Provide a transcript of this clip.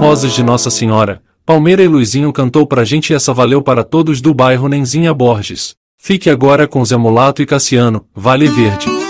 Rosas de Nossa Senhora, Palmeira e Luizinho cantou pra gente e essa valeu para todos do bairro Nenzinha Borges. Fique agora com Zé Mulato e Cassiano, Vale Verde.